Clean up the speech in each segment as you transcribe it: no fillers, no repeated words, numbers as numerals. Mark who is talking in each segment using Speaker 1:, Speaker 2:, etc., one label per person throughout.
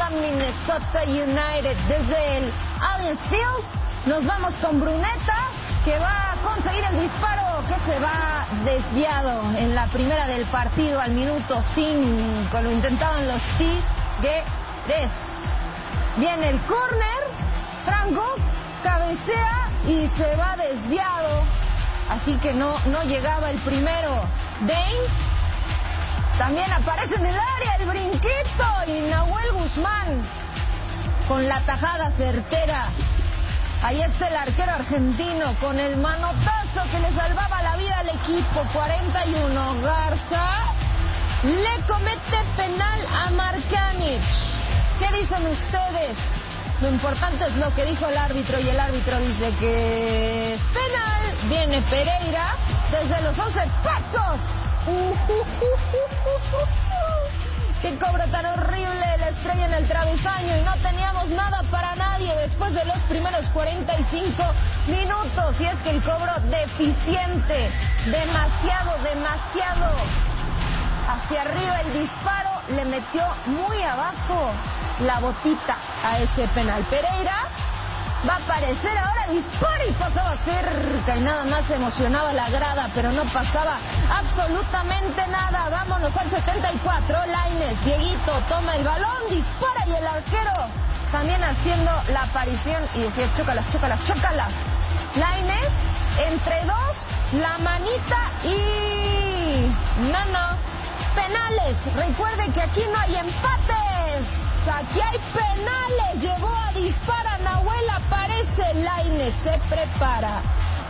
Speaker 1: Minnesota, Minnesota United. Desde el Allianz Field nos vamos con Bruneta, que va a conseguir el disparo que se va desviado en la primera del partido al minuto 5. Lo intentaban los Tigres. Viene el córner, Franco cabecea y se va desviado. Así que no llegaba el primero. Dane también aparece en el área, el brinquito, y Nahuel Guzmán con la tajada certera. Ahí está el arquero argentino con el manotazo que le salvaba la vida al equipo. 41. Garza le comete penal a Markanich. ¿Qué dicen ustedes? Lo importante es lo que dijo el árbitro, y el árbitro dice que es penal. Viene Pereira desde los 11 pasos. ¡Qué cobro tan horrible! La estrella en el travesaño, y no teníamos nada para nadie después de los primeros 45 minutos. Y es que el cobro deficiente, demasiado hacia arriba. El disparo le metió muy abajo la botita a ese penal. Pereira va a aparecer ahora, dispara y pasaba cerca, y nada más se emocionaba la grada, pero no pasaba absolutamente nada. Vámonos al 74, Lainez, Dieguito toma el balón, dispara, y el arquero también haciendo la aparición y decía chócalas. Lainez entre dos, la manita y no. Penales, recuerden que aquí no hay empates, aquí hay penales. Llevó a disparar, Nahuel aparece, Lainez se prepara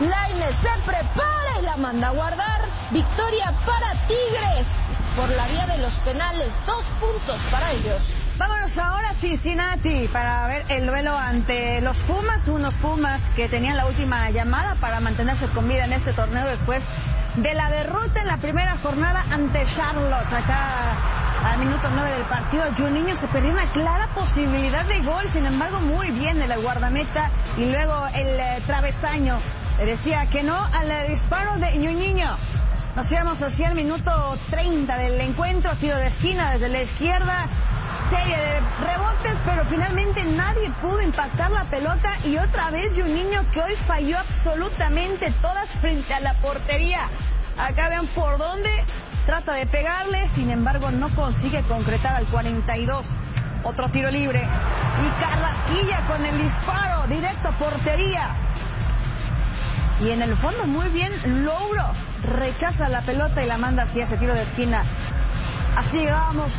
Speaker 1: y la manda a guardar. Victoria para Tigres por la vía de los penales, 2 puntos para ellos.
Speaker 2: Vámonos ahora a Cincinnati para ver el duelo ante los Pumas, unos Pumas que tenían la última llamada para mantenerse con vida en este torneo después de la derrota en la primera jornada ante Charlotte. Acá al minuto 9 del partido, Juninho se perdió una clara posibilidad de gol, sin embargo muy bien el guardameta, y luego el travesaño le decía que no al disparo de Juninho. Nos íbamos hacia el minuto 30 del encuentro, tiro de esquina desde la izquierda, serie de rebotes, pero finalmente nadie pudo impactar la pelota, y otra vez Juninho, que hoy falló absolutamente todas frente a la portería. Acá vean por dónde trata de pegarle, sin embargo no consigue concretar al 42. Otro tiro libre y Carrasquilla con el disparo directo a portería. Y en el fondo muy bien Louro, rechaza la pelota y la manda hacia ese tiro de esquina. Así vamos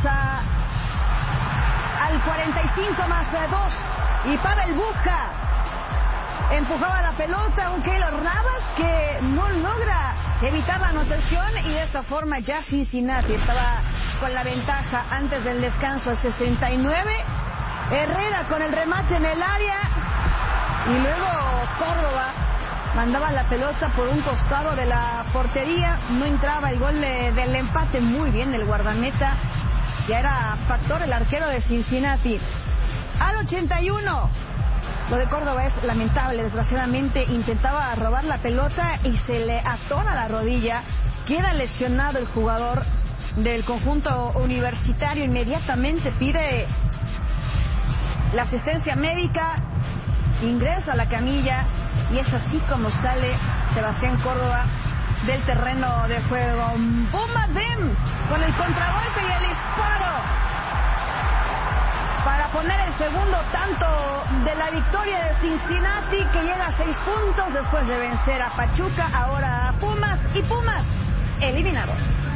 Speaker 2: al 45 más 2, y Pavel Bucha empujaba la pelota, un Keylor Navas que no logra evitar la anotación, y de esta forma ya Cincinnati estaba con la ventaja antes del descanso. 69, Herrera con el remate en el área, y luego Córdoba mandaba la pelota por un costado de la portería, no entraba el gol del empate. Muy bien el guardameta, ya era factor el arquero de Cincinnati. Al 81, lo de Córdoba es lamentable, desgraciadamente intentaba robar la pelota y se le atora la rodilla, queda lesionado el jugador del conjunto universitario, inmediatamente pide la asistencia médica, ingresa a la camilla, y es así como sale Sebastián Córdoba del terreno de juego. Boumadiene con el contragolpe y el disparo para poner el segundo tanto de la victoria de Cincinnati, que llega a 6 puntos después de vencer a Pachuca, ahora a Pumas, y Pumas eliminado.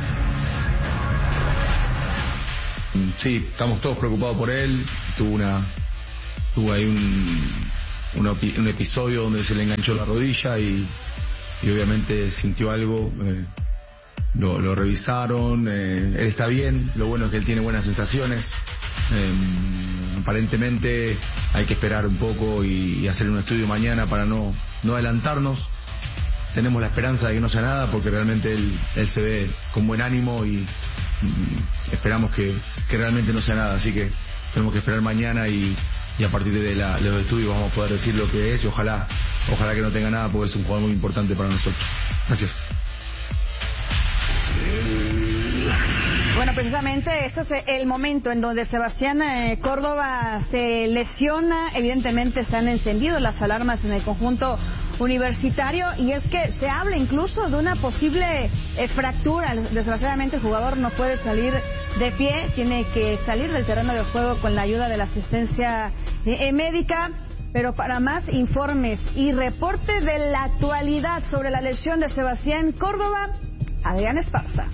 Speaker 3: Sí, estamos todos preocupados por él. Tuvo ahí un episodio donde se le enganchó la rodilla y obviamente sintió algo. Lo revisaron, él está bien, lo bueno es que él tiene buenas sensaciones. Aparentemente hay que esperar un poco y hacer un estudio mañana para no adelantarnos. Tenemos la esperanza de que no sea nada, porque realmente él se ve con buen ánimo, y esperamos que realmente no sea nada. Así que tenemos que esperar mañana, y a partir de los estudios vamos a poder decir lo que es, y ojalá que no tenga nada, porque es un jugador muy importante para nosotros. Gracias.
Speaker 2: Bueno, pues precisamente este es el momento en donde Sebastián Córdoba se lesiona. Evidentemente se han encendido las alarmas en el conjunto universitario y es que se habla incluso de una posible fractura. Desgraciadamente el jugador no puede salir de pie, tiene que salir del terreno de juego con la ayuda de la asistencia médica. Pero para más informes y reporte de la actualidad sobre la lesión de Sebastián Córdoba, Adrián Esparza.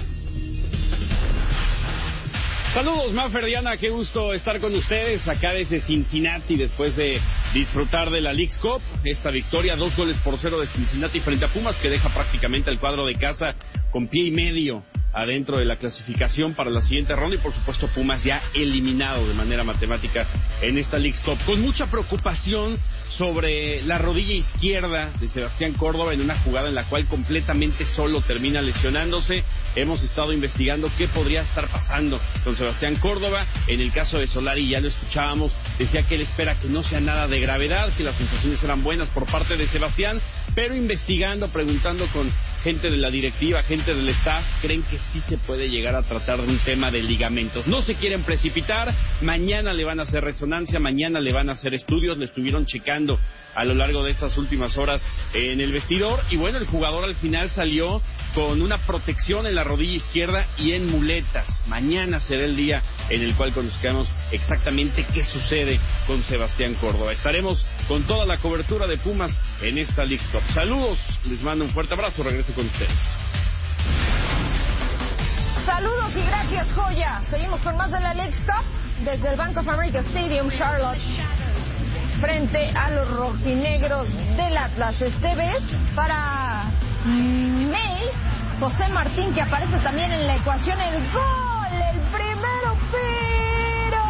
Speaker 4: Saludos, Mafer, Diana, qué gusto estar con ustedes acá desde Cincinnati después de disfrutar de la Leagues Cup. Esta victoria, 2-0 de Cincinnati frente a Pumas, que deja prácticamente al cuadro de casa con pie y medio adentro de la clasificación para la siguiente ronda, y por supuesto Pumas ya eliminado de manera matemática en esta Leagues Cup, con mucha preocupación sobre la rodilla izquierda de Sebastián Córdoba en una jugada en la cual completamente solo termina lesionándose. Hemos estado investigando qué podría estar pasando con Sebastián Córdoba. En el caso de Solari ya lo escuchábamos, decía que él espera que no sea nada de gravedad, que las sensaciones eran buenas por parte de Sebastián, pero investigando, preguntando con gente de la directiva, gente del staff, creen que sí se puede llegar a tratar de un tema de ligamentos. No se quieren precipitar, mañana le van a hacer resonancia, mañana le van a hacer estudios, le estuvieron checando a lo largo de estas últimas horas en el vestidor, y bueno, el jugador al final salió con una protección en la rodilla izquierda y en muletas. Mañana será el día en el cual conozcamos exactamente qué sucede con Sebastián Córdoba. Estaremos con toda la cobertura de Pumas en esta Leagues Cup. Saludos, les mando un fuerte abrazo, regreso con ustedes.
Speaker 1: Saludos y gracias, Joya. Seguimos con más de la Leagues Cup desde el Bank of America Stadium, Charlotte, frente a los rojinegros del Atlas. Esta vez para May, José Martín, que aparece también en la ecuación. El gol, el primero, pero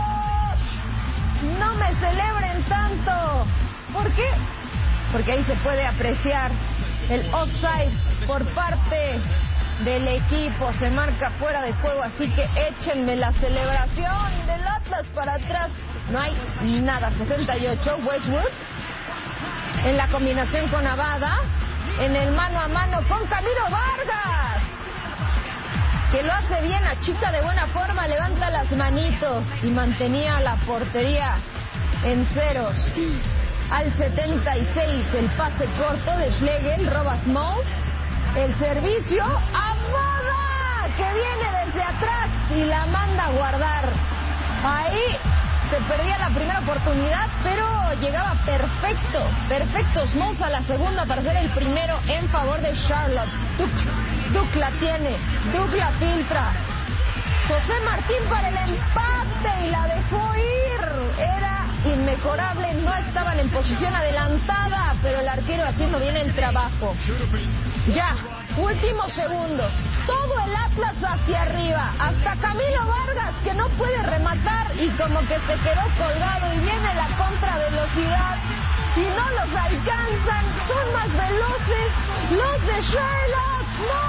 Speaker 1: no me celebren tanto. ¿Por qué? Porque ahí se puede apreciar el offside por parte del equipo. Se marca fuera de juego, así que échenme la celebración del Atlas para atrás. No hay nada. 68, Westwood en la combinación con Abada, en el mano a mano con Camilo Vargas, que lo hace bien, achica de buena forma, levanta las manitos y mantenía la portería en ceros. Al 76, el pase corto de Schlegel, roba Smoke, el servicio, Abada, que viene desde atrás y la manda a guardar. Ahí se perdía la primera oportunidad, pero llegaba perfecto Smokes a la segunda para ser el primero en favor de Charlotte. Duke la tiene, Duke la filtra. José Martín para el empate y la dejó ir. Era inmejorable, no estaban en posición adelantada, pero el arquero haciendo bien el trabajo. Ya, últimos segundos, todo el Atlas hacia arriba, hasta Camilo Vargas, que no puede rematar y como que se quedó colgado, y viene la contravelocidad y no los alcanzan. Son más veloces los de Charlotte.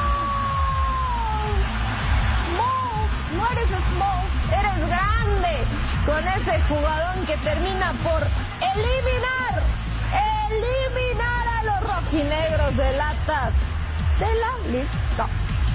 Speaker 1: Smoke, no eres Smoke, eres grande, con ese jugador que termina por eliminar a los rojinegros del Atlas de la Leagues Cup.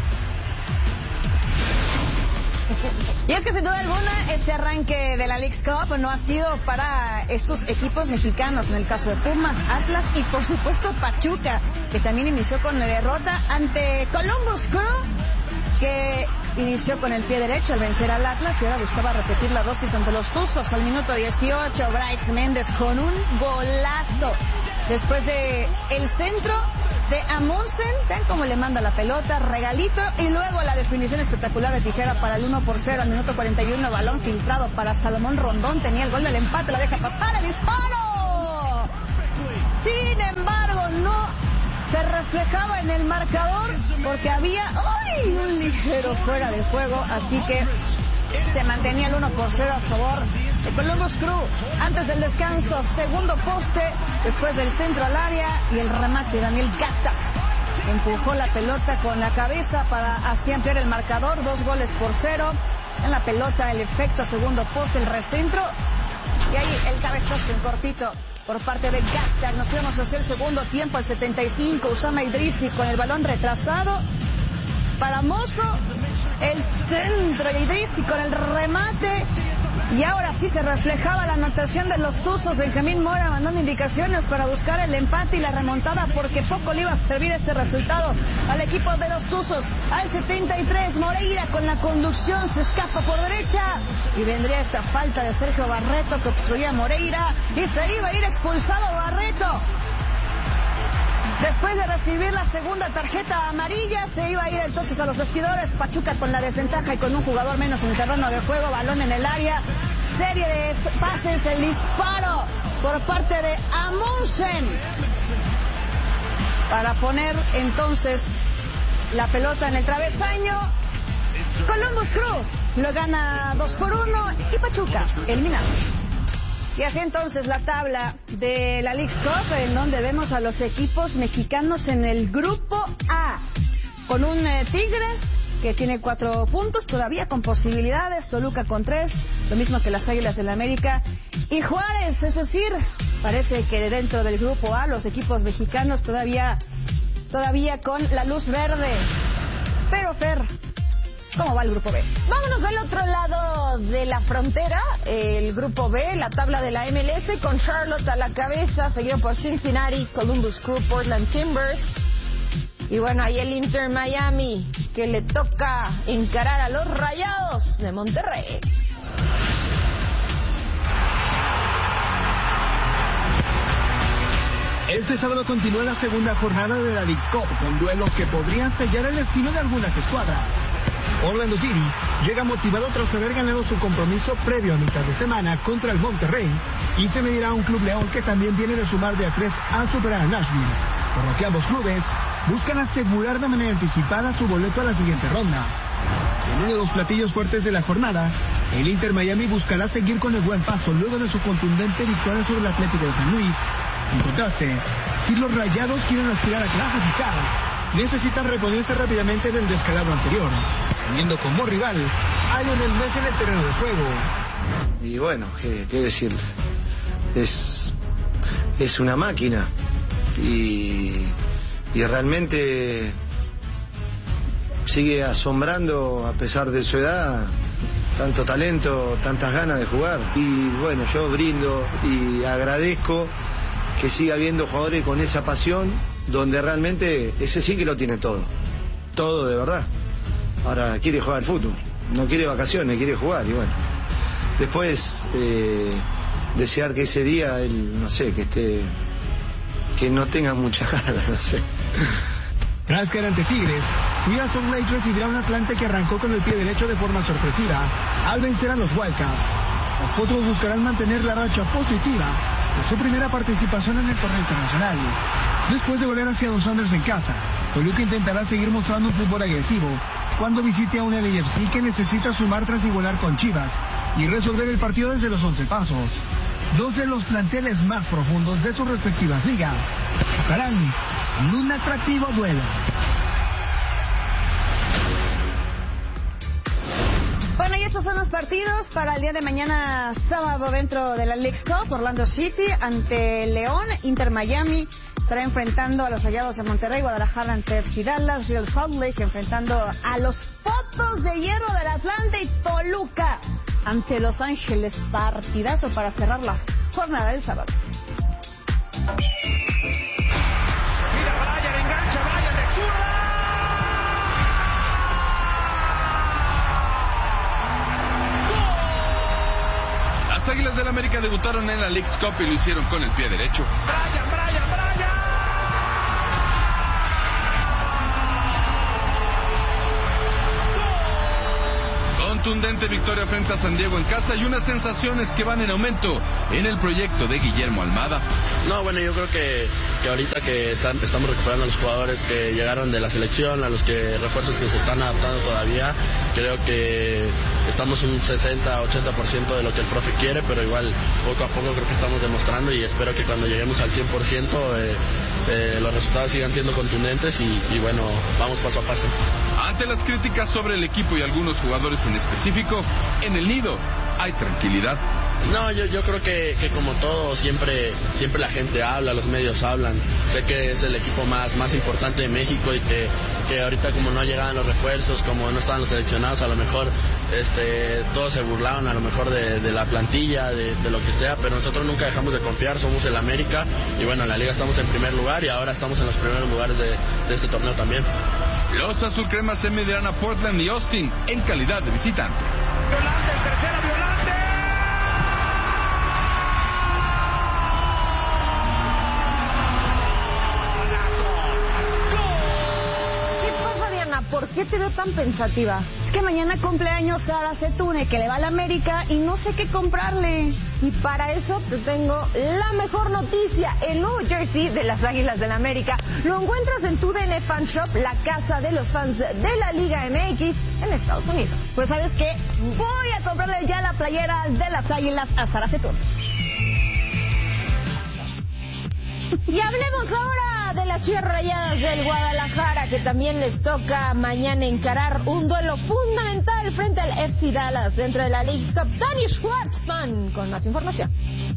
Speaker 2: Y es que sin duda alguna este arranque de la Leagues Cup no ha sido para estos equipos mexicanos, en el caso de Pumas, Atlas y por supuesto Pachuca, que también inició con la derrota ante Columbus Crew, que inició con el pie derecho al vencer al Atlas y ahora buscaba repetir la dosis ante los Tuzos. Al minuto 18, Bryce Méndez con un golazo después de el centro de Amundsen. Vean cómo le manda la pelota, regalito, y luego la definición espectacular de Tijera para el 1-0 al minuto 41, balón filtrado para Salomón Rondón, tenía el gol del empate, la deja pasar, el disparo. Sin embargo, no se reflejaba en el marcador porque había un ligero fuera de juego, así que se mantenía el 1-0 a favor de Columbus Crew. Antes del descanso, segundo poste, después del centro al área y el remate de Daniel Gasta. Empujó la pelota con la cabeza para así ampliar el marcador, 2-0. En la pelota el efecto, segundo poste, el recentro y ahí el cabezazo en cortito por parte de Gasta. Nos íbamos a hacer segundo tiempo al 75, Usama Idrissi con el balón retrasado para Mozo, el centro y Idris con el remate. Y ahora sí se reflejaba la anotación de los Tuzos. Benjamín Mora mandando indicaciones para buscar el empate y la remontada, porque poco le iba a servir este resultado al equipo de los Tuzos. Al 73, Moreira con la conducción se escapa por derecha y vendría esta falta de Sergio Barreto que obstruía a Moreira y se iba a ir expulsado Barreto. Después de recibir la segunda tarjeta amarilla, se iba a ir entonces a los vestidores. Pachuca con la desventaja y con un jugador menos en el terreno de juego, balón en el área, serie de pases, el disparo por parte de Amundsen para poner entonces la pelota en el travesaño. Columbus Crew lo gana 2-1 y Pachuca eliminado. Y así entonces la tabla de la Leagues Cup, en donde vemos a los equipos mexicanos en el grupo A, con un Tigres que tiene 4 puntos, todavía con posibilidades, Toluca con 3, lo mismo que las Águilas del América, y Juárez, es decir, parece que dentro del grupo A los equipos mexicanos todavía con la luz verde. Pero Fer, ¿cómo va el grupo B?
Speaker 1: Vámonos del otro lado de la frontera, el grupo B, la tabla de la MLS, con Charlotte a la cabeza, seguido por Cincinnati, Columbus Crew, Portland Timbers. Y bueno, ahí el Inter Miami, que le toca encarar a los Rayados de Monterrey.
Speaker 5: Este sábado continúa la segunda jornada de la Leagues Cup, con duelos que podrían sellar el destino de algunas escuadras. Orlando City llega motivado tras haber ganado su compromiso previo a mitad de semana contra el Monterrey y se medirá a un Club León que también viene de sumar de a 3 al superar a Nashville, por lo que ambos clubes buscan asegurar de manera anticipada su boleto a la siguiente ronda. En uno de los platillos fuertes de la jornada, el Inter Miami buscará seguir con el buen paso luego de su contundente victoria sobre el Atlético de San Luis. En contraste, si los Rayados quieren aspirar a clasificar, necesitan reponerse rápidamente del descalabro anterior, teniendo como rival a Lionel Messi en el terreno de juego.
Speaker 6: Y bueno, qué decirle, es una máquina y realmente sigue asombrando a pesar de su edad, tanto talento, tantas ganas de jugar. Y bueno, yo brindo y agradezco que siga habiendo jugadores con esa pasión, donde realmente ese sí que lo tiene todo de verdad. Ahora quiere jugar al fútbol, no quiere vacaciones, quiere jugar. Y bueno, después desear que ese día él, no sé, que no tenga muchas ganas, no sé.
Speaker 5: Tras caer ante Tigres, Real Salt Lake recibirá un Atlante que arrancó con el pie derecho de forma sorpresiva al vencer a los Wildcats. Los Potros buscarán mantener la racha positiva de su primera participación en el torneo internacional. Después de golear hacia los Sounders en casa, Toluca intentará seguir mostrando un fútbol agresivo cuando visite a un LAFC que necesita sumar tras igualar con Chivas y resolver el partido desde los 11 pasos. Dos de los planteles más profundos de sus respectivas ligas estarán en un atractivo duelo.
Speaker 2: Bueno, y estos son los partidos para el día de mañana sábado dentro de la Leagues Cup. Orlando City ante León, Inter Miami estará enfrentando a los Rayados de Monterrey, Guadalajara ante FC Dallas, Real Salt Lake enfrentando a los Potros de Hierro del Atlante y Toluca ante Los Ángeles. Partidazo para cerrar la jornada del sábado.
Speaker 7: Mira Brian, engancha Brian de zurda.
Speaker 8: Las Águilas del América debutaron en la Leagues Cup y lo hicieron con el pie derecho.
Speaker 7: Brian.
Speaker 8: Contundente victoria frente a San Diego en casa y unas sensaciones que van en aumento en el proyecto de Guillermo Almada.
Speaker 9: No, bueno, yo creo que ahorita que estamos recuperando a los jugadores que llegaron de la selección, a los refuerzos que se están adaptando todavía, creo que estamos un 60-80% de lo que el profe quiere, pero igual poco a poco creo que estamos demostrando y espero que cuando lleguemos al 100% los resultados sigan siendo contundentes y bueno, vamos paso a paso.
Speaker 8: Ante las críticas sobre el equipo y algunos jugadores en específico, en el nido hay tranquilidad.
Speaker 9: No, yo creo que como todo, siempre la gente habla, los medios hablan. Sé que es el equipo más importante de México y que ahorita como no llegaban los refuerzos, como no estaban los seleccionados, a lo mejor todos se burlaban a lo mejor de la plantilla, de lo que sea, pero nosotros nunca dejamos de confiar, somos el América y bueno, en la liga estamos en primer lugar y ahora estamos en los primeros lugares de este torneo también.
Speaker 8: Los azulcremas se medirán a Portland y Austin en calidad de visitante.
Speaker 7: Violante, el tercera Violante.
Speaker 1: ¿Por qué te veo tan pensativa?
Speaker 2: Es que mañana cumpleaños Sara Setune, que le va a la América y no sé qué comprarle.
Speaker 1: Y para eso te tengo la mejor noticia. El nuevo jersey de las Águilas del América lo encuentras en tu DN Fan Shop, la casa de los fans de la Liga MX en Estados Unidos.
Speaker 2: Pues ¿sabes qué? Voy a comprarle ya la playera de las Águilas a Sara Setune.
Speaker 1: Y hablemos ahora de las Chivas Rayadas del Guadalajara, que también les toca mañana encarar un duelo fundamental frente al FC Dallas dentro de la Leagues Cup. Dani Schwartzman con más información.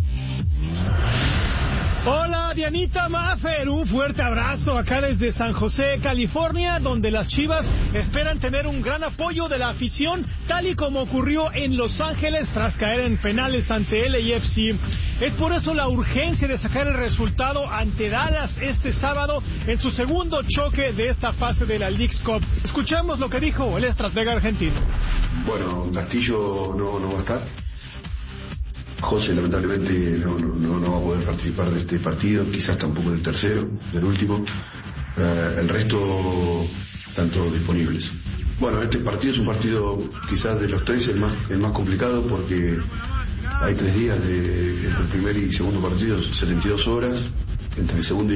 Speaker 10: Hola Dianita, Mafer, un fuerte abrazo acá desde San José, California, donde las Chivas esperan tener un gran apoyo de la afición, tal y como ocurrió en Los Ángeles tras caer en penales ante LAFC. Es por eso la urgencia de sacar el resultado ante Dallas este sábado en su segundo choque de esta fase de la Leagues Cup. Escuchemos lo que dijo el estratega argentino.
Speaker 11: Bueno, Castillo no va a estar. José lamentablemente no va a poder participar de este partido, quizás tampoco del tercero, del último. El resto están todos disponibles. Bueno, este partido es un partido quizás de los tres el más complicado porque hay 3 días entre el primer y segundo partido, 72 horas. Entre el segundo y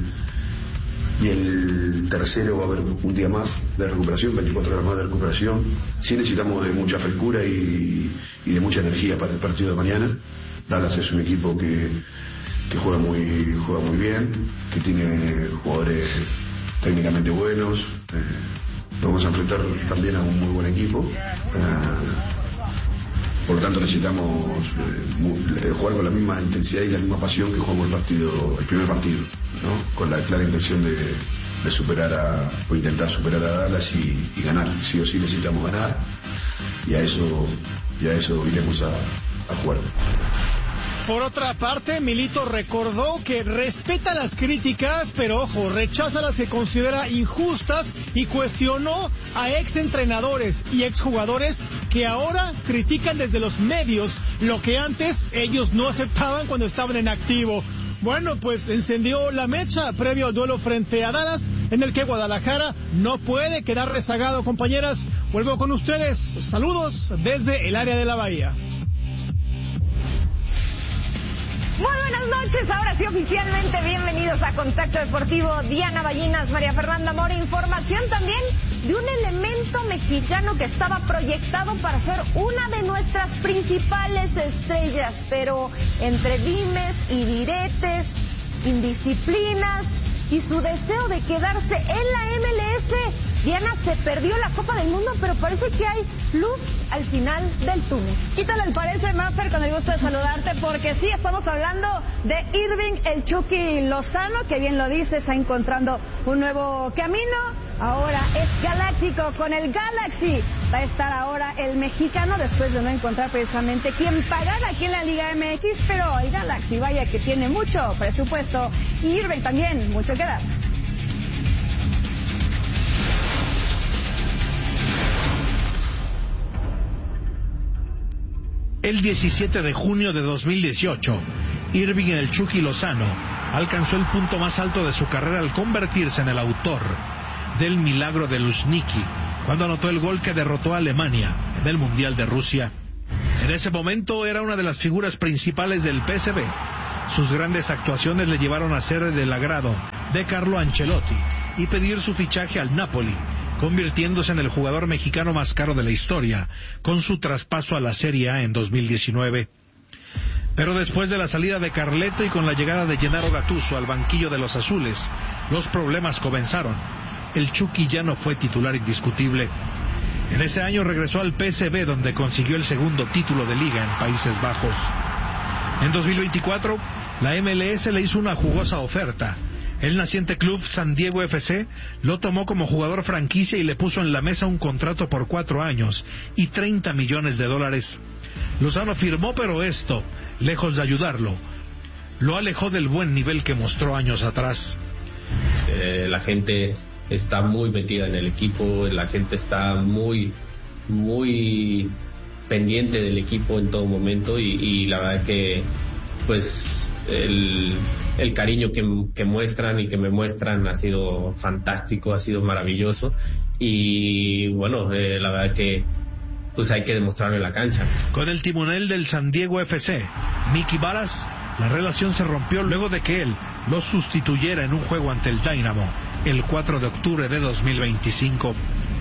Speaker 11: el tercero va a haber un día más de recuperación, 24 horas más de recuperación. Sí necesitamos de mucha frescura y de mucha energía para el partido de mañana. Dallas es un equipo que juega muy bien, que tiene jugadores técnicamente buenos. Vamos a enfrentar también a un muy buen equipo. Por lo tanto necesitamos jugar con la misma intensidad y la misma pasión que jugamos el primer partido, ¿no? Con la clara intención de superar o intentar superar a Dallas y ganar. Sí o sí necesitamos ganar y a eso iremos a jugar.
Speaker 10: Por otra parte, Milito recordó que respeta las críticas, pero ojo, rechaza las que considera injustas y cuestionó a exentrenadores y exjugadores que ahora critican desde los medios lo que antes ellos no aceptaban cuando estaban en activo. Bueno, pues encendió la mecha previo al duelo frente a Dallas, en el que Guadalajara no puede quedar rezagado. Compañeras, vuelvo con ustedes. Saludos desde el área de la Bahía.
Speaker 1: Muy buenas noches, ahora sí oficialmente bienvenidos a Contacto Deportivo. Diana Ballinas, María Fernanda Mora. Información también de un elemento mexicano que estaba proyectado para ser una de nuestras principales estrellas, pero entre dimes y diretes, indisciplinas y su deseo de quedarse en la MLS, Diana, se perdió la Copa del Mundo, pero parece que hay luz al final del túnel.
Speaker 2: Quítale el parece, Mafer, con el gusto de saludarte, porque sí, estamos hablando de Irving el Chucky Lozano, que bien lo dice, está encontrando un nuevo camino. Ahora es galáctico con el Galaxy. Va a estar ahora el mexicano después de no encontrar precisamente quién pagar aquí en la Liga MX, pero el Galaxy, vaya que tiene mucho presupuesto y Irving también mucho que dar.
Speaker 12: El 17 de junio de 2018, Irving el Chucky Lozano alcanzó el punto más alto de su carrera al convertirse en el autor del milagro de Luzhniki, cuando anotó el gol que derrotó a Alemania en el Mundial de Rusia. En ese momento era una de las figuras principales del PSV. Sus grandes actuaciones le llevaron a ser del agrado de Carlo Ancelotti y pedir su fichaje al Napoli, convirtiéndose en el jugador mexicano más caro de la historia, con su traspaso a la Serie A en 2019. Pero después de la salida de Carleto y con la llegada de Gennaro Gattuso al banquillo de los azules, los problemas comenzaron. El Chucky ya no fue titular indiscutible. En ese año regresó al PSV, donde consiguió el segundo título de liga en Países Bajos. En 2024, la MLS le hizo una jugosa oferta. El naciente club San Diego FC lo tomó como jugador franquicia y le puso en la mesa un contrato por 4 años y $30 millones. Lozano firmó, pero esto, lejos de ayudarlo, lo alejó del buen nivel que mostró años atrás.
Speaker 13: La gente está muy metida en el equipo, la gente está muy pendiente del equipo en todo momento y la verdad que pues el cariño que muestran y que me muestran ha sido fantástico, ha sido maravilloso y bueno, la verdad que pues hay que demostrarlo en la cancha.
Speaker 12: Con el timonel del San Diego FC, Mickey Varas, la relación se rompió luego de que él lo sustituyera en un juego ante el Dynamo el 4 de octubre de 2025.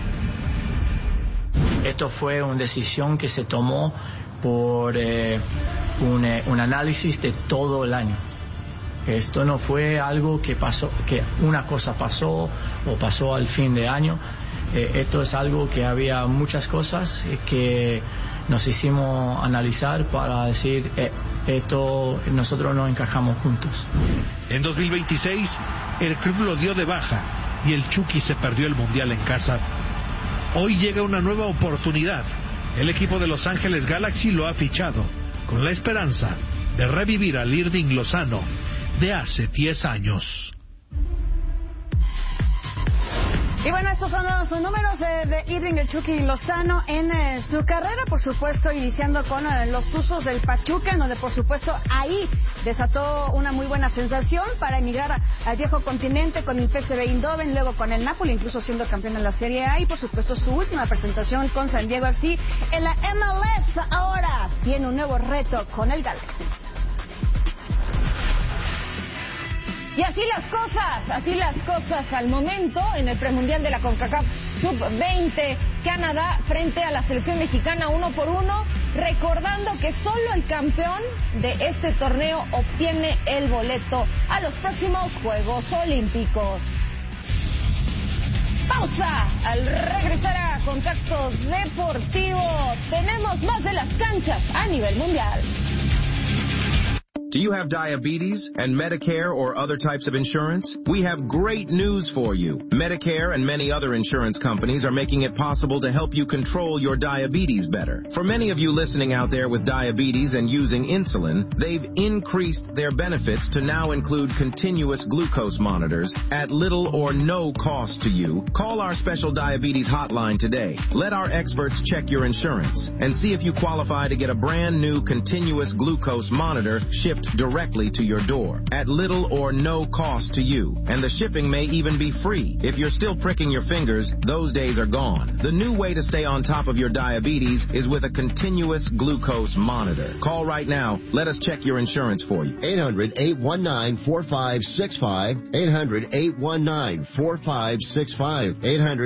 Speaker 14: Esto fue una decisión que se tomó por un análisis de todo el año. Esto no fue algo que pasó, que una cosa pasó o pasó al fin de año. Esto es algo que había muchas cosas que nos hicimos analizar para decir esto nosotros no encajamos juntos.
Speaker 12: En 2026 el club lo dio de baja y el Chucky se perdió el Mundial en casa. Hoy llega una nueva oportunidad. El equipo de Los Ángeles Galaxy lo ha fichado con la esperanza de revivir al Irving Lozano de hace 10 años.
Speaker 2: Y bueno, estos son los números de Irving el Chucky Lozano en su carrera, por supuesto, iniciando con los Tuzos del Pachuca, en donde por supuesto ahí desató una muy buena sensación para emigrar al viejo continente con el PSV Eindhoven, luego con el Napoli, incluso siendo campeón en la Serie A, y por supuesto su última presentación con San Diego FC en la MLS. Ahora tiene un nuevo reto con el Galaxy. Y así las cosas al momento en el premundial de la CONCACAF Sub-20, Canadá frente a la selección mexicana 1-1, recordando que solo el campeón de este torneo obtiene el boleto a los próximos Juegos Olímpicos. Pausa. Al regresar a Contacto Deportivo, tenemos más de las canchas a nivel mundial.
Speaker 15: Do you have diabetes and Medicare or other types of insurance? We have great news for you. Medicare and many other insurance companies are making it possible to help you control your diabetes better. For many of you listening out there with diabetes and using insulin, they've increased their benefits to now include continuous glucose monitors at little or no cost to you. Call our special diabetes hotline today. Let our experts check your insurance and see if you qualify to get a brand new continuous glucose monitor shipped directly to your door at little or no cost to you. And the shipping may even be free. If you're still pricking your fingers, those days are gone. The new way to stay on top of your diabetes is with a continuous glucose monitor. Call right now. Let us check your insurance for you.
Speaker 16: 800-819-4565. 800-819-4565.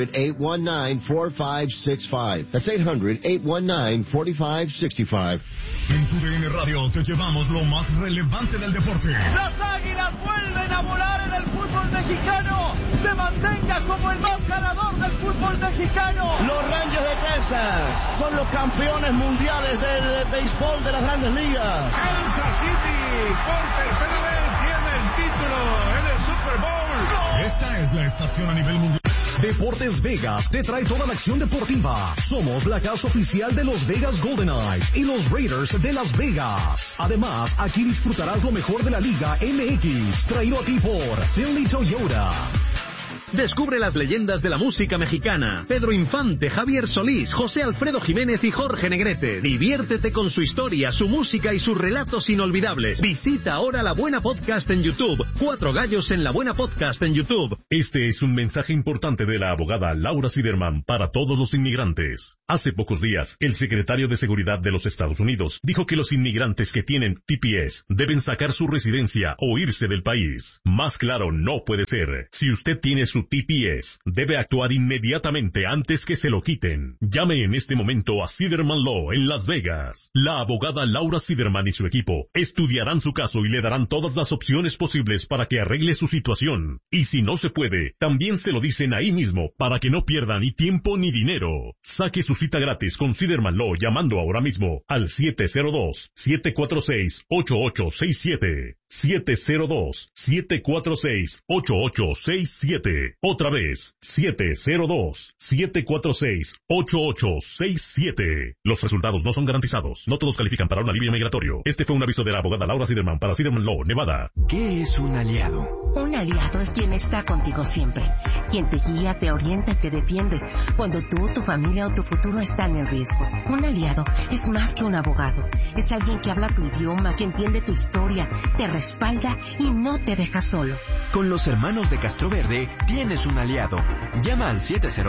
Speaker 16: 800-819-4565. That's 800-819-4565.
Speaker 17: En TUDN Radio te llevamos lo más relevante del deporte.
Speaker 7: Las Águilas vuelven a volar en el fútbol mexicano. Se mantenga como el más ganador del fútbol mexicano.
Speaker 18: Los Rangers de Texas son los campeones mundiales del béisbol de las Grandes Ligas.
Speaker 7: Kansas City por tercera vez tiene el título en el Super Bowl.
Speaker 17: Esta es la estación a nivel mundial.
Speaker 19: Deportes Vegas te trae toda la acción deportiva. Somos la casa oficial de los Vegas Golden Knights y los Raiders de Las Vegas. Además, aquí disfrutarás lo mejor de la Liga MX, traído a ti por Finley Toyota.
Speaker 20: Descubre las leyendas de la música mexicana. Pedro Infante, Javier Solís, José Alfredo Jiménez y Jorge Negrete. Diviértete con su historia, su música y sus relatos inolvidables. Visita ahora La Buena Podcast en YouTube. 4 Gallos en La Buena Podcast en YouTube.
Speaker 21: Este es un mensaje importante de la abogada Laura Siderman para todos los inmigrantes. Hace pocos días, el secretario de Seguridad de los Estados Unidos dijo que los inmigrantes que tienen TPS deben sacar su residencia o irse del país. Más claro no puede ser. Si usted tiene su su TPS. Debe actuar inmediatamente antes que se lo quiten. Llame en este momento a Siderman Law en Las Vegas. La abogada Laura Siderman y su equipo estudiarán su caso y le darán todas las opciones posibles para que arregle su situación. Y si no se puede, también se lo dicen ahí mismo para que no pierda ni tiempo ni dinero. Saque su cita gratis con Siderman Law llamando ahora mismo al 702-746-8867. 702-746-8867. Otra vez, 702-746-8867. Los resultados no son garantizados. No todos califican para un alivio migratorio. Este fue un aviso de la abogada Laura Siderman para Siderman Law, Nevada.
Speaker 3: ¿Qué es un aliado? Un aliado es quien está contigo siempre. Quien te guía, te orienta y te defiende cuando tú, tu familia o tu futuro están en riesgo. Un aliado es más que un abogado. Es alguien que habla tu idioma, que entiende tu historia, te respalda y no te deja solo.
Speaker 22: Con los hermanos de Castroverde tienes un aliado. Llama al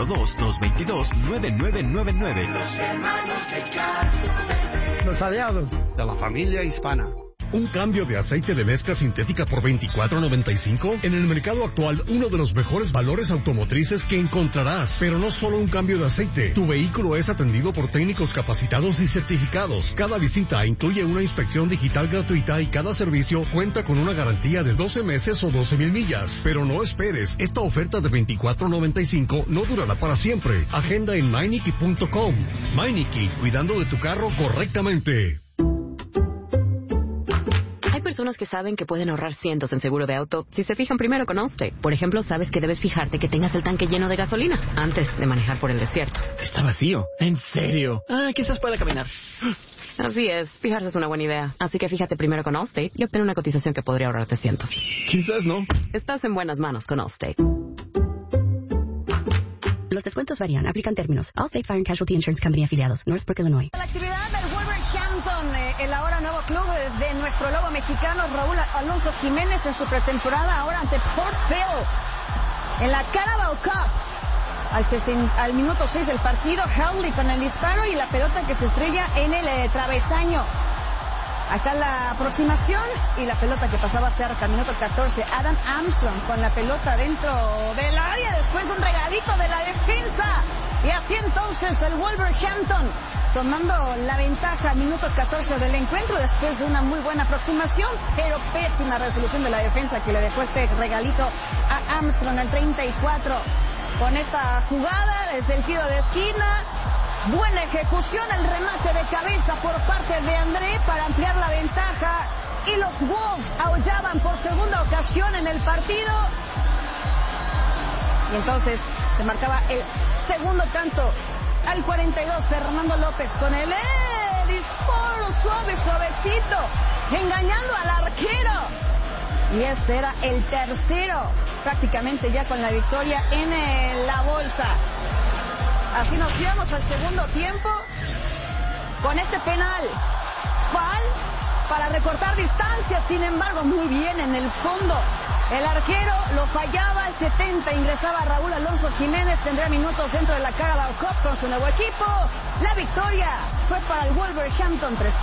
Speaker 22: 702-222-9999.
Speaker 23: Los hermanos de Castroverde.
Speaker 24: Los aliados de la familia hispana.
Speaker 25: ¿Un cambio de aceite de mezcla sintética por $24.95? En el mercado actual, uno de los mejores valores automotrices que encontrarás. Pero no solo un cambio de aceite. Tu vehículo es atendido por técnicos capacitados y certificados. Cada visita incluye una inspección digital gratuita y cada servicio cuenta con una garantía de 12 meses o 12,000 millas. Pero no esperes, esta oferta de $24.95 no durará para siempre. Agenda en Meineke.com. Meineke, cuidando de tu carro correctamente.
Speaker 26: Personas que saben que pueden ahorrar cientos en seguro de auto si se fijan primero con Allstate. Por ejemplo, sabes que debes fijarte que tengas el tanque lleno de gasolina antes de manejar por el desierto.
Speaker 27: Está vacío. ¿En serio? Quizás pueda caminar.
Speaker 26: Así es. Fijarse es una buena idea. Así que fíjate primero con Allstate y obtén una cotización que podría ahorrarte cientos.
Speaker 27: Quizás no.
Speaker 26: Estás en buenas manos con Allstate.
Speaker 28: Los descuentos varían. Aplican términos. Allstate Fire and Casualty Insurance Company afiliados. Northbrook, Illinois.
Speaker 2: La actividad del Wolverhampton, el ahora nuevo club de nuestro lobo mexicano Raúl Alonso Jiménez en su pretemporada ahora ante Port Vale en la Carabao Cup. Al minuto 6 del partido, Howley con el disparo y la pelota que se estrella en el travesaño. Acá la aproximación y la pelota que pasaba cerca, minuto 14. Adam Armstrong con la pelota dentro del área después de un regalito de la defensa. Y así entonces el Wolverhampton tomando la ventaja, minuto 14 del encuentro después de una muy buena aproximación, pero pésima resolución de la defensa que le dejó este regalito a Armstrong al 34. Con esta jugada desde el tiro de esquina. Buena ejecución, el remate de cabeza por parte de André para ampliar la ventaja. Y los Wolves aullaban por segunda ocasión en el partido. Y entonces se marcaba el segundo tanto al 42. Fernando López con el disparo suavecito, engañando al arquero. Y este era el tercero, prácticamente ya con la victoria en la bolsa. Así nos íbamos al segundo tiempo con este penal. Foul para recortar distancias, sin embargo, muy bien en el fondo. El arquero lo fallaba, al 70 ingresaba Raúl Alonso Jiménez, tendría minutos dentro de la Carabao Cup con su nuevo equipo. La victoria fue para el Wolverhampton 3-0.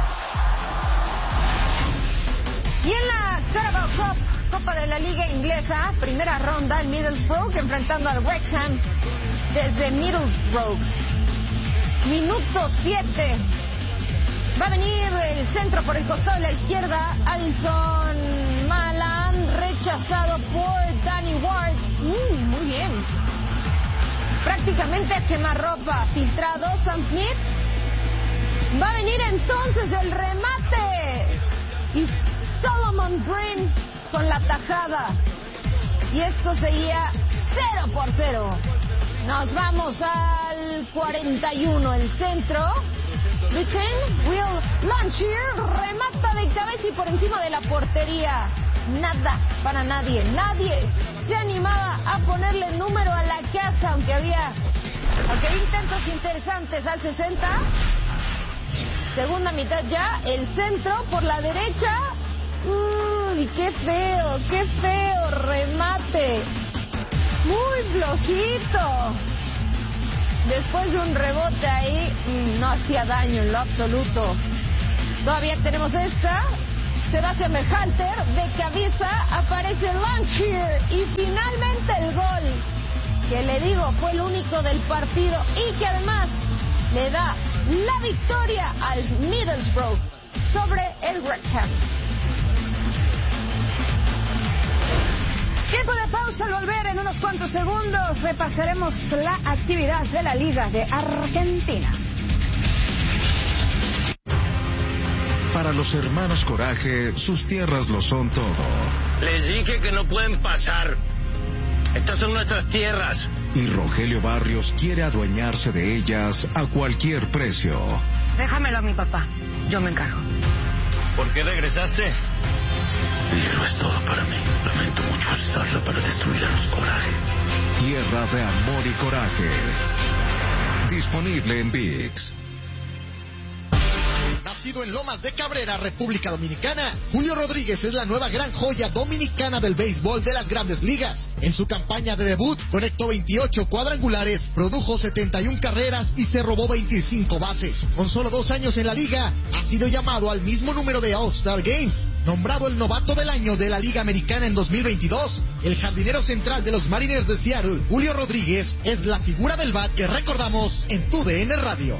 Speaker 2: Y en la Carabao Cup, Copa de la Liga Inglesa, primera ronda, el Middlesbrough enfrentando al Wrexham desde Middlesbrough. Minuto 7. Va a venir el centro por el costado de la izquierda. Alison Malan, rechazado por Danny Ward. Muy bien. Prácticamente a quemarropa. Filtrado Sam Smith. Va a venir entonces el remate. Y Solomon Green con la tajada. Y esto seguía 0-0. Nos vamos al 41. El centro. Britain, Will Lancier remata de cabeza y por encima de la portería. Nada para nadie. Nadie se animaba a ponerle número a la casa, aunque había intentos interesantes al 60. Segunda mitad ya, el centro por la derecha. ¡Uy, qué feo remate! Muy flojito. Después de un rebote ahí, no hacía daño en lo absoluto. Todavía tenemos esta.
Speaker 1: Sebastian Hunter, de cabeza aparece Lanchier y finalmente el gol, que le digo fue el único del partido y que además le da la victoria al Middlesbrough sobre el Wrexham.
Speaker 2: Tiempo de pausa. Al volver en unos cuantos segundos repasaremos la actividad de la Liga de Argentina.
Speaker 4: Para los hermanos Coraje, sus tierras lo son todo.
Speaker 5: Les dije que no pueden pasar. Estas son nuestras tierras.
Speaker 4: Y Rogelio Barrios quiere adueñarse de ellas a cualquier precio.
Speaker 6: Déjamelo a mi papá. Yo me encargo.
Speaker 5: ¿Por qué regresaste?
Speaker 8: Hierro es todo para mí. Lamento mucho usarla para destruir a los Coraje.
Speaker 4: Tierra de amor y coraje. Disponible en ViX.
Speaker 9: Nacido en Lomas de Cabrera, República Dominicana, Julio Rodríguez es la nueva gran joya dominicana del béisbol de las Grandes Ligas. En su campaña de debut, conectó 28 cuadrangulares, produjo 71 carreras y se robó 25 bases. Con solo 2 años en la liga, ha sido llamado al mismo número de All-Star Games. Nombrado el novato del año de la Liga Americana en 2022, el jardinero central de los Mariners de Seattle, Julio Rodríguez, es la figura del bat que recordamos en TUDN Radio.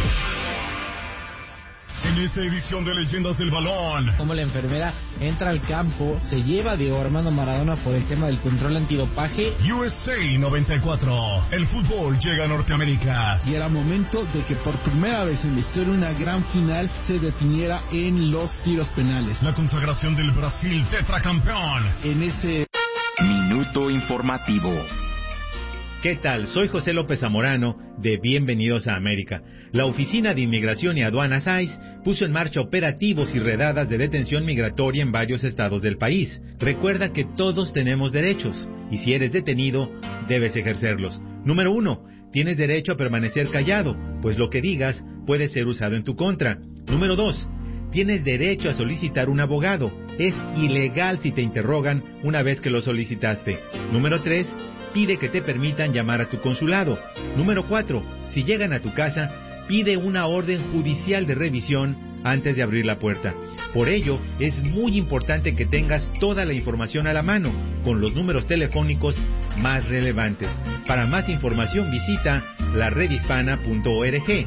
Speaker 17: En esta edición de Leyendas del Balón,
Speaker 10: como la enfermera entra al campo, se lleva a Diego Armando Maradona por el tema del control antidopaje.
Speaker 17: USA 94, el fútbol llega a Norteamérica.
Speaker 11: Y era momento de que por primera vez en la historia una gran final se definiera en los tiros penales.
Speaker 17: La consagración del Brasil tetracampeón.
Speaker 11: En ese
Speaker 29: Minuto Informativo.
Speaker 30: ¿Qué tal? Soy José López Zamorano de Bienvenidos a América. La Oficina de Inmigración y Aduanas ICE puso en marcha operativos y redadas de detención migratoria en varios estados del país. Recuerda que todos tenemos derechos y si eres detenido, debes ejercerlos. Número 1. Tienes derecho a permanecer callado, pues lo que digas puede ser usado en tu contra. Número 2. Tienes derecho a solicitar un abogado. Es ilegal si te interrogan una vez que lo solicitaste. Número 3. Pide que te permitan llamar a tu consulado. Número 4. Si llegan a tu casa, pide una orden judicial de revisión antes de abrir la puerta. Por ello, es muy importante que tengas toda la información a la mano, con los números telefónicos más relevantes. Para más información visita laredhispana.org.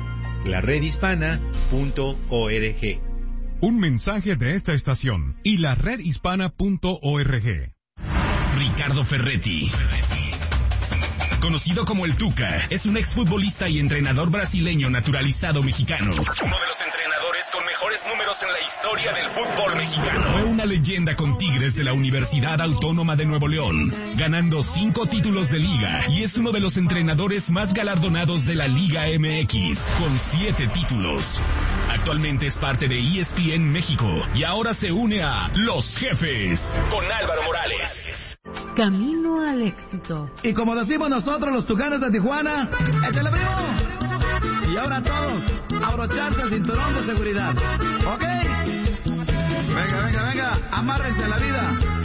Speaker 30: laredhispana.org.
Speaker 17: Un mensaje de esta estación y laredhispana.org.
Speaker 31: Ricardo Ferretti, conocido como el Tuca, es un exfutbolista y entrenador brasileño naturalizado mexicano. Uno de los entrenadores con mejores números en la historia del fútbol mexicano. Fue una leyenda con Tigres de la Universidad Autónoma de Nuevo León, ganando 5 títulos de liga, y es uno de los entrenadores más galardonados de la Liga MX, con 7 títulos. Actualmente es parte de ESPN México y ahora se une a Los Jefes con Álvaro Morales.
Speaker 32: Camino al éxito.
Speaker 33: Y como decimos nosotros los Tucanes de Tijuana, ¡échale primo! Y ahora todos, abrocharse el cinturón de seguridad. ¿Ok? Venga, amárrense a la vida.